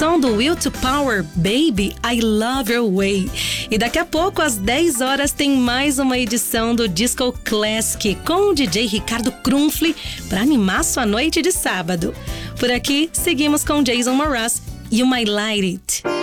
som do Will to Power, Baby, I Love Your Way. E daqui a pouco, às 10 horas, tem mais uma edição do Disco Classic com o DJ Ricardo Krumfli para animar sua noite de sábado. Por aqui, seguimos com Jason Mraz e o My Light It.